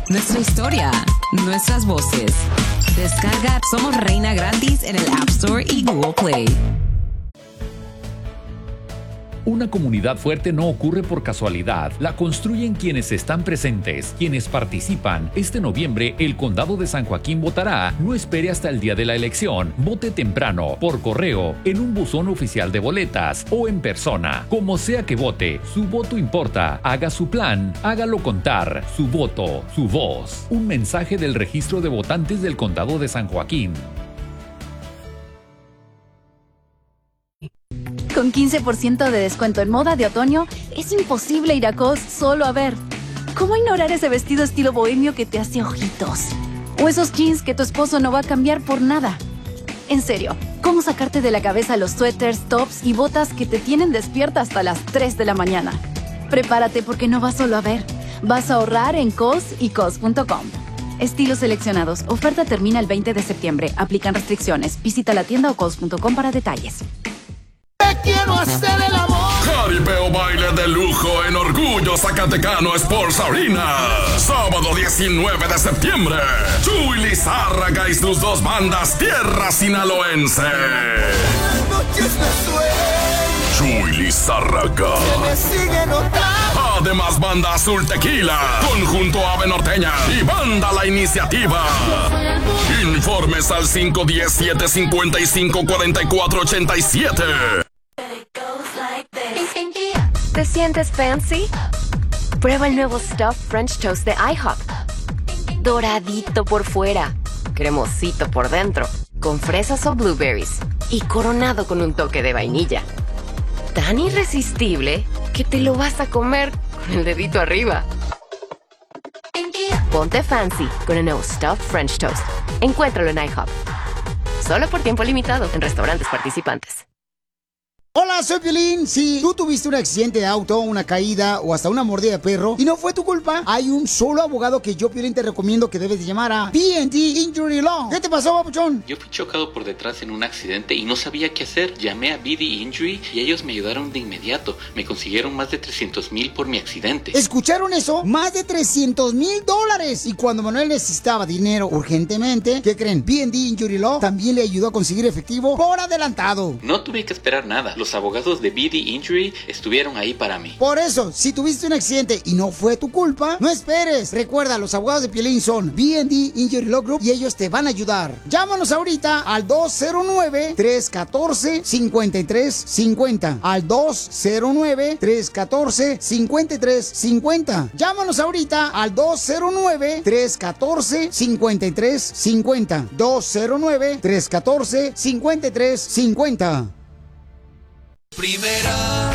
nuestra historia, nuestras voces. Descarga Somos Reina gratis en el App Store y Google Play. Una comunidad fuerte no ocurre por casualidad, la construyen quienes están presentes, quienes participan. Este noviembre, el Condado de San Joaquín votará. No espere hasta el día de la elección. Vote temprano, por correo, en un buzón oficial de boletas o en persona. Como sea que vote, su voto importa. Haga su plan, hágalo contar. Su voto, su voz. Un mensaje del Registro de Votantes del Condado de San Joaquín. Con 15% de descuento en moda de otoño, es imposible ir a Cos solo a ver. ¿Cómo ignorar ese vestido estilo bohemio que te hace ojitos? O esos jeans que tu esposo no va a cambiar por nada. En serio, ¿cómo sacarte de la cabeza los suéteres, tops y botas que te tienen despierta hasta las 3 de la mañana? Prepárate porque no vas solo a ver. Vas a ahorrar en Cos y Cos.com. Estilos seleccionados. Oferta termina el 20 de septiembre. Aplican restricciones. Visita la tienda o Cos.com para detalles. Quiero hacer el amor. Jaripeo baile de lujo en Orgullo Zacatecano Sports Arena. Sábado 19 de septiembre. Chuy Lizárraga y sus dos bandas Tierra Sinaloense. Chuy Lizárraga. Además, Banda Azul Tequila, Conjunto Ave Norteña y Banda La Iniciativa. Informes al 517-755-4487. ¿Te sientes fancy? Prueba el nuevo Stuffed French Toast de IHOP. Doradito por fuera, cremosito por dentro, con fresas o blueberries y coronado con un toque de vainilla. Tan irresistible que te lo vas a comer con el dedito arriba. Ponte fancy con el nuevo Stuffed French Toast. Encuéntralo en IHOP. Solo por tiempo limitado en restaurantes participantes. Hola, soy Piolín. Si tú tuviste un accidente de auto, una caída o hasta una mordida de perro y no fue tu culpa, hay un solo abogado que yo, Piolín, te recomiendo que debes de llamar a B&D Injury Law. ¿Qué te pasó, papuchón? Yo fui chocado por detrás en un accidente y no sabía qué hacer. Llamé a B&D Injury y ellos me ayudaron de inmediato. Me consiguieron más de $300,000 por mi accidente. ¿Escucharon eso? Más de $300,000. Y cuando Manuel necesitaba dinero urgentemente, ¿qué creen? B&D Injury Law también le ayudó a conseguir efectivo por adelantado. No tuve que esperar nada. Los abogados de B&D Injury estuvieron ahí para mí. Por eso, si tuviste un accidente y no fue tu culpa, no esperes. Recuerda, los abogados de Piolín son B&D Injury Law Group y ellos te van a ayudar. Llámanos ahorita al 209-314-5350. Al 209-314-5350. Llámanos ahorita al 209-314-5350. 209-314-5350. Primera.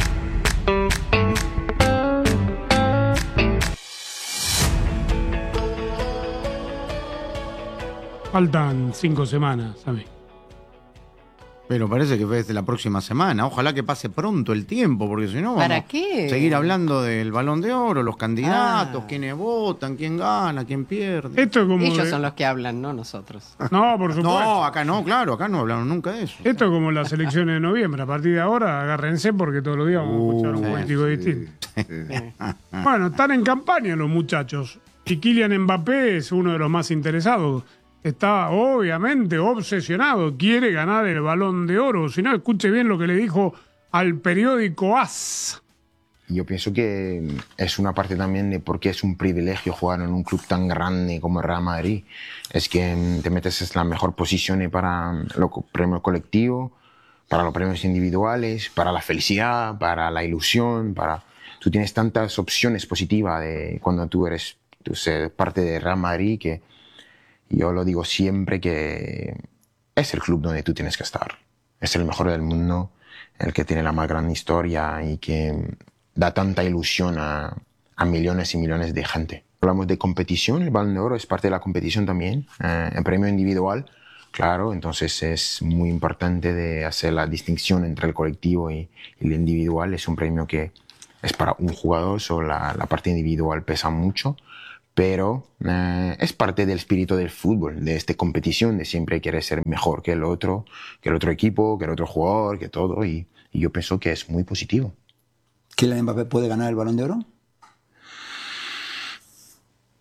Faltan 5 semanas, a mí. Pero parece que fue desde la próxima semana. Ojalá que pase pronto el tiempo, porque si no ¿Para vamos qué? a seguir hablando del Balón de Oro, los candidatos, quiénes votan, quién gana, quién pierde. Esto es como Ellos son los que hablan, no nosotros. No, por supuesto. No, acá no, claro, acá no hablaron nunca de eso. Esto es como las elecciones de noviembre. A partir de ahora, agárrense porque todos los días vamos a escuchar un político distinto. Bueno, están en campaña los muchachos. Y Kylian Mbappé es uno de los más interesados. Está obviamente obsesionado, quiere ganar el Balón de Oro. Si no, escuche bien lo que le dijo al periódico AS. Yo pienso que es una parte también de por qué es un privilegio jugar en un club tan grande como el Real Madrid. Es que te metes en la mejor posición para los premios colectivos, para los premios individuales, para la felicidad, para la ilusión, Tú tienes tantas opciones positivas de cuando tú eres parte del Real Madrid que yo lo digo siempre que es el club donde tú tienes que estar. Es el mejor del mundo, el que tiene la más gran historia y que da tanta ilusión a millones y millones de gente. Hablamos de competición, el Balón de Oro es parte de la competición también, el premio individual, claro, entonces es muy importante de hacer la distinción entre el colectivo y el individual. Es un premio que es para un jugador, solo la parte individual pesa mucho, pero es parte del espíritu del fútbol, de esta competición, de siempre querer ser mejor que el otro equipo, que el otro jugador, que todo, y yo pienso que es muy positivo. ¿Kylian Mbappé puede ganar el Balón de Oro?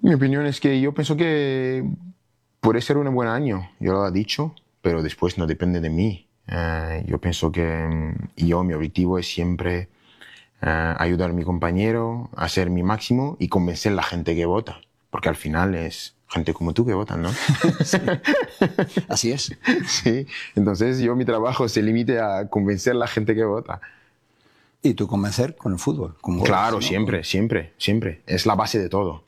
Mi opinión es que yo pienso que puede ser un buen año, yo lo he dicho, pero después no depende de mí. Yo pienso que mi objetivo es siempre ayudar a mi compañero, hacer mi máximo y convencer a la gente que vota, porque al final es gente como tú que votan, ¿no? Sí. Así es. Sí, entonces mi trabajo se limite a convencer a la gente que vota. ¿Y tú convencer con el fútbol? Claro, siempre. Es la base de todo.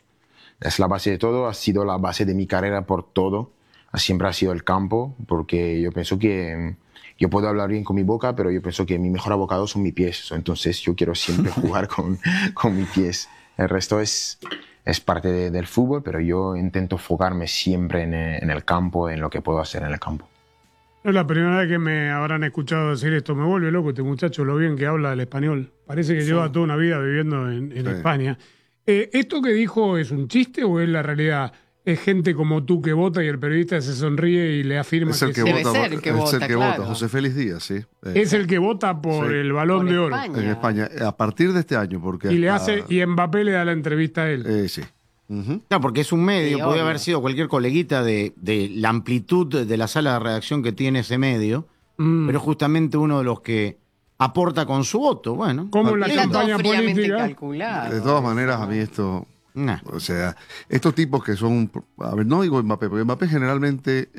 Ha sido la base de mi carrera por todo. Siempre ha sido el campo, porque yo pienso que yo puedo hablar bien con mi boca, pero yo pienso que mi mejor abocado son mis pies. Entonces yo quiero siempre jugar con mis pies. El resto es parte del fútbol, pero yo intento enfocarme siempre en el campo, en lo que puedo hacer en el campo. No es la primera vez que me habrán escuchado decir esto. Me vuelve loco este muchacho, lo bien que habla el español. Parece que lleva toda una vida viviendo en España. ¿Esto que dijo es un chiste o es la realidad? ¿Es gente como tú que vota y el periodista se sonríe y le afirma es el que vota? Es el que vota, José Félix Díaz, sí. Es el que vota por el Balón de Oro. En España, a partir de este año. Porque y Mbappé le da la entrevista a él. Sí. Claro, porque es un medio, Sí, podría obvio. haber sido cualquier coleguita de la amplitud de la sala de redacción que tiene ese medio, pero justamente uno de los que aporta con su voto. Bueno, como la Está todo campaña fríamente política. calculado. De todas maneras, a mí esto... O sea, estos tipos que son... A ver, no digo Mbappé, porque Mbappé generalmente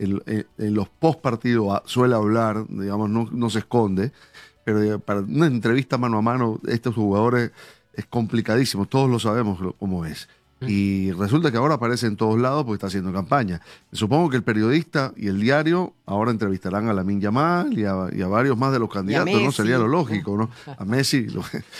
en los post partidos suele hablar, digamos, no se esconde, pero para una entrevista mano a mano, estos jugadores es complicadísimo, todos lo sabemos cómo es. Y resulta que ahora aparece en todos lados porque está haciendo campaña. Supongo que el periodista y el diario ahora entrevistarán a Lamine Yamal y a varios más de los candidatos, ¿no? Sería lo lógico, ¿no? A Messi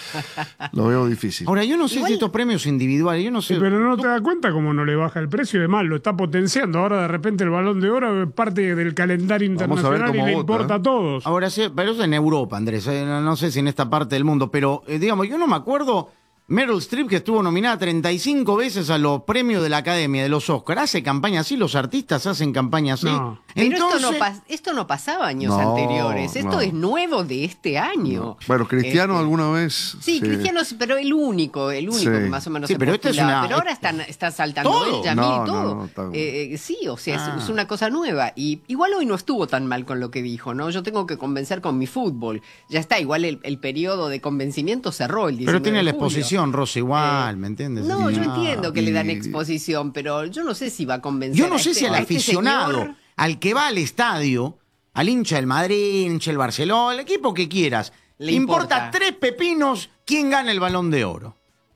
lo veo difícil. Ahora, yo no sé si estos premios individuales, yo no sé... Sí, pero no te das cuenta cómo no le baja el precio, además lo está potenciando. Ahora de repente el Balón de Oro es parte del calendario internacional y le importa a todos. Ahora sí, pero eso en Europa, Andrés, no sé si en esta parte del mundo, pero digamos, yo no me acuerdo... Meryl Streep, que estuvo nominada 35 veces a los premios de la Academia de los Oscars, hace campaña así, los artistas hacen campaña así. No. Pero Entonces, esto no pasaba años No, anteriores. Esto no. es nuevo de este año. Bueno, Cristiano alguna vez... Sí, Cristiano, pero el único Sí. que más o menos Sí, se pero esto es postulaba. una- Pero ahora está saltando ¿Todo? él, Yamil, No, todo. no, está- Sí, o sea, es una cosa nueva. Y igual hoy no estuvo tan mal con lo que dijo, ¿no? Yo tengo que convencer con mi fútbol. Ya está, igual el periodo de convencimiento cerró el 19 pero tiene la de julio. exposición, Rosa, igual, ¿me entiendes? No, yo Sí. entiendo que le dan y- exposición, pero yo no sé si va a convencer. Yo no sé si al a este aficionado, señor. al que va al estadio, al hincha del Madrid, hincha del Barcelona, el equipo que quieras, Le le importa importa. 3 pepinos quién gana el Balón de Oro.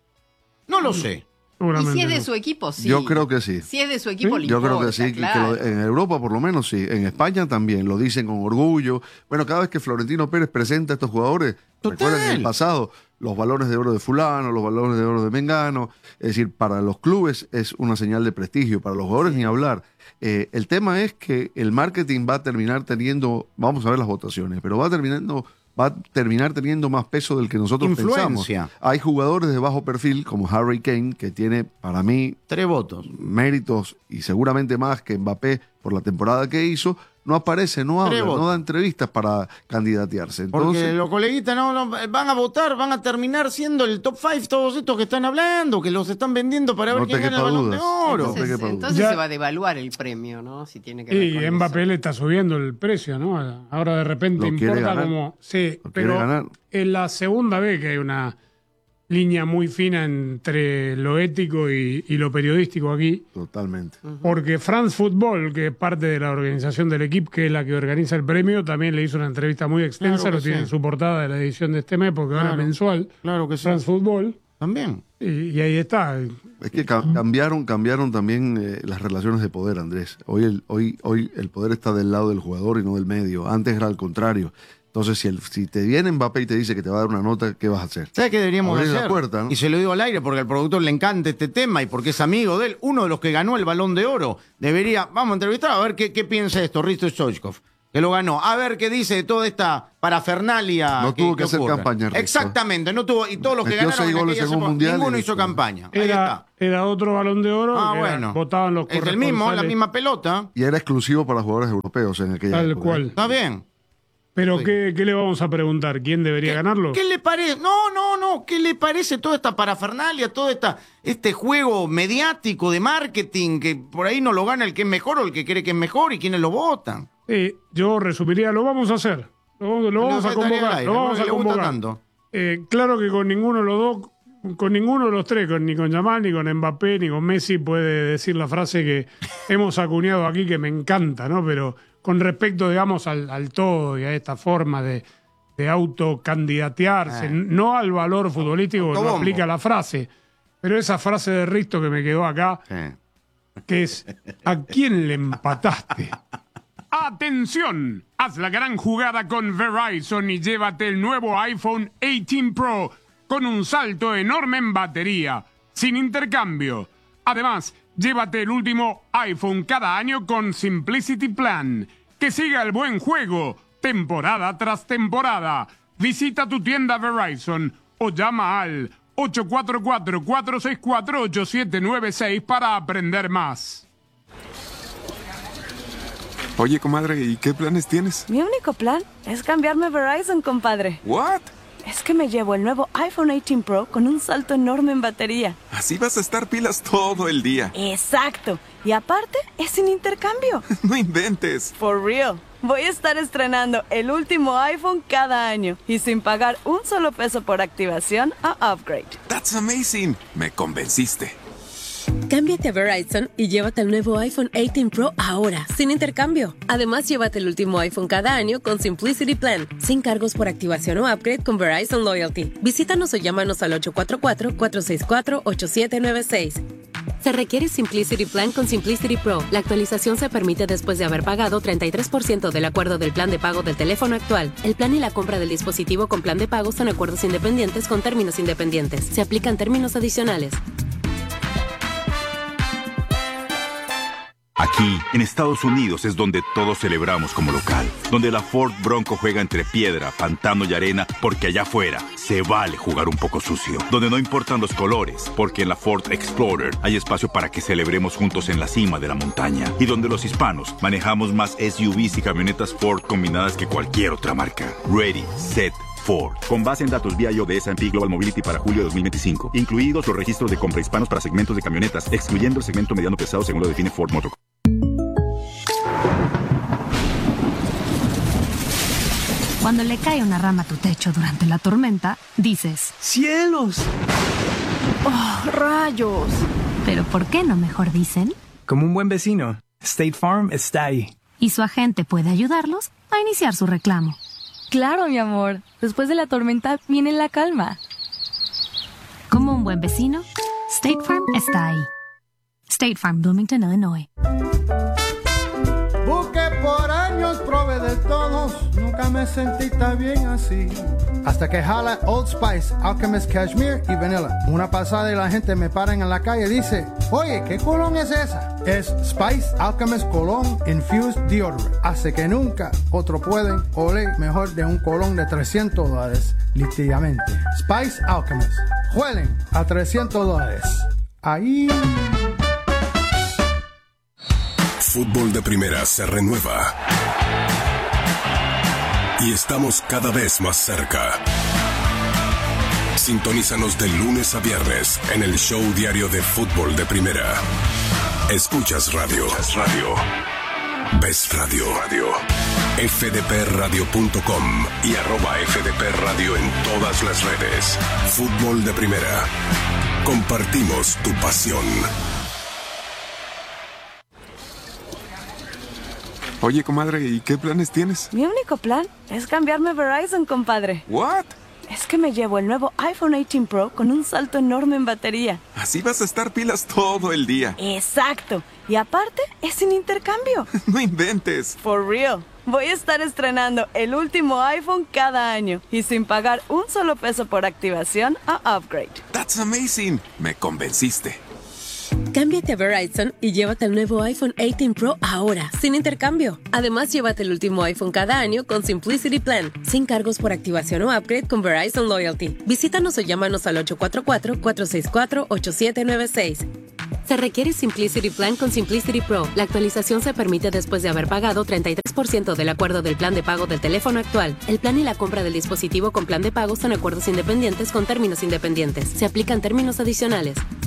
No lo sé. Y Seguramente si es de no. su equipo, sí. Yo creo que sí. Si es de su equipo, le Yo importa, creo que sí, claro. en Europa por lo menos sí, en España también, lo dicen con orgullo. Bueno, cada vez que Florentino Pérez presenta a estos jugadores, recuerden en el pasado, los balones de oro de fulano, los balones de oro de Mengano, es decir, para los clubes es una señal de prestigio, para los jugadores ni hablar. El tema es que el marketing va a terminar teniendo, vamos a ver las votaciones, pero va a terminar teniendo más peso del que nosotros Influencia. pensamos. Hay jugadores de bajo perfil, como Harry Kane, que tiene, para mí, 3 votos. méritos y seguramente más que Mbappé por la temporada que hizo, no aparece, no habla, votos. no da entrevistas para candidatearse. Porque Entonces, los coleguitas no van a votar, van a terminar siendo el top 5 todos estos que están hablando, que los están vendiendo para ver No te quién gana el quepa Balón de dudas. Oro. No te quepa dudas. Entonces Ya- se va a devaluar el premio, ¿no? Si tiene que ver Y con Mbappé eso. le está subiendo el precio, ¿no? Ahora de repente Lo quiere importa ganar. como... Sí, Lo quiere pero ganar. es la segunda vez que hay una línea muy fina entre lo ético y lo periodístico aquí. totalmente. Porque France Football, que es parte de la organización del equipo, que es la que organiza el premio, también le hizo una entrevista muy extensa, Claro que lo tiene sí. en su portada de la edición de este mes, porque ahora es Claro. mensual. Claro que sí. France Football. También. Y ahí está. Es que cambiaron también las relaciones de poder, Andrés. Hoy el poder está del lado del jugador y no del medio. Antes era al contrario. Entonces, si te viene Mbappé y te dice que te va a dar una nota, ¿qué vas a hacer? ¿Sabes qué deberíamos Abrir hacer? la puerta, ¿no? Y se lo digo al aire porque al productor le encanta este tema y porque es amigo de él. Uno de los que ganó el Balón de Oro debería... Vamos a entrevistar a ver qué piensa de esto, Risto Stoichkov, que lo ganó. A ver qué dice de toda esta parafernalia. No tuvo que hacer campaña, Risto. Exactamente, no tuvo... Y todos los que Metió ganaron 6 goles aquellas en un épocas, mundial ninguno y hizo listo. campaña. Ahí está. Era otro Balón de Oro. Ah, que bueno. votaban los Es el mismo, la corresponsales. misma pelota. Y era exclusivo para jugadores europeos en aquella Tal época. cual. Está bien. Pero ¿qué le vamos a preguntar? ¿Quién debería ganarlo? ¿Qué le parece? No. ¿Qué le parece toda esta parafernalia, todo este juego mediático de marketing que por ahí no lo gana el que es mejor o el que cree que es mejor y quienes lo votan? Yo resumiría, lo vamos a hacer. Lo vamos a convocar. Lo vamos a convocar. Claro que con ninguno de los dos, con ninguno de los tres, ni con Yamal, ni con Mbappé, ni con Messi puede decir la frase que hemos acuñado aquí que me encanta, ¿no? Pero con respecto, digamos, al todo y a esta forma de autocandidatearse, no al valor futbolístico que no aplica la frase, pero esa frase de Risto que me quedó acá, que es, ¿a quién le empataste? ¡Atención! Haz la gran jugada con Verizon y llévate el nuevo iPhone 18 Pro con un salto enorme en batería, sin intercambio. Además, llévate el último iPhone cada año con Simplicity Plan. Que siga el buen juego, temporada tras temporada. Visita tu tienda Verizon o llama al 844-464-8796 para aprender más. Oye, comadre, ¿y qué planes tienes? Mi único plan es cambiarme a Verizon, compadre. ¿What? Es que me llevo el nuevo iPhone 18 Pro con un salto enorme en batería. Así vas a estar pilas todo el día. Exacto. Y aparte, es sin intercambio. No inventes. For real. Voy a estar estrenando el último iPhone cada año y sin pagar un solo peso por activación o upgrade. That's amazing. Me convenciste. Cámbiate a Verizon y llévate el nuevo iPhone 18 Pro ahora, sin intercambio. Además, llévate el último iPhone cada año con Simplicity Plan, sin cargos por activación o upgrade con Verizon Loyalty. Visítanos o llámanos al 844-464-8796. Se requiere Simplicity Plan con Simplicity Pro. La actualización se permite después de haber pagado 33% del acuerdo del plan de pago del teléfono actual. El plan y la compra del dispositivo con plan de pago son acuerdos independientes con términos independientes. Se aplican términos adicionales. Aquí, en Estados Unidos, es donde todos celebramos como local. Donde la Ford Bronco juega entre piedra, pantano y arena, porque allá afuera se vale jugar un poco sucio. Donde no importan los colores, porque en la Ford Explorer hay espacio para que celebremos juntos en la cima de la montaña. Y donde los hispanos manejamos más SUVs y camionetas Ford combinadas que cualquier otra marca. Ready, set, Ford. Con base en datos BIO de S&P Global Mobility para julio de 2025. Incluidos los registros de compra hispanos para segmentos de camionetas, excluyendo el segmento mediano pesado según lo define Ford Motor. Cuando le cae una rama a tu techo durante la tormenta, dices: ¡cielos! ¡Oh, rayos! Pero ¿por qué no mejor dicen? Como un buen vecino, State Farm está ahí. Y su agente puede ayudarlos a iniciar su reclamo. Claro, mi amor. Después de la tormenta viene la calma. Como un buen vecino, State Farm está ahí. State Farm, Bloomington, Illinois. Busqué por años, probé de todos, nunca me sentí tan bien así. Hasta que jala Old Spice, Alchemist Cashmere y Vanilla. Una pasada y la gente me para en la calle y dice: oye, ¿qué cologne es esa? Es Spice Alchemist Cologne Infused Deodorant. Hace que nunca otro pueden oler mejor de un cologne de $300, literalmente. Spice Alchemist. Huelen a $300. Ahí. Fútbol de Primera se renueva. Y estamos cada vez más cerca. Sintonízanos de lunes a viernes en el show diario de Fútbol de Primera. Escuchas radio. Ves radio. fdpradio.com y @fdpradio en todas las redes. Fútbol de Primera. Compartimos tu pasión. Oye, comadre, ¿y qué planes tienes? Mi único plan es cambiarme a Verizon, compadre. ¿What? Es que me llevo el nuevo iPhone 18 Pro con un salto enorme en batería. Así vas a estar pilas todo el día. Exacto. Y aparte, es sin intercambio. No inventes. For real. Voy a estar estrenando el último iPhone cada año y sin pagar un solo peso por activación o upgrade. That's amazing. Me convenciste. Cámbiate a Verizon y llévate el nuevo iPhone 18 Pro ahora, sin intercambio. Además, llévate el último iPhone cada año con Simplicity Plan, sin cargos por activación o upgrade con Verizon Loyalty. Visítanos o llámanos al 844-464-8796. Se requiere Simplicity Plan con Simplicity Pro. La actualización se permite después de haber pagado 33% del acuerdo del plan de pago del teléfono actual. El plan y la compra del dispositivo con plan de pago son acuerdos independientes con términos independientes. Se aplican términos adicionales.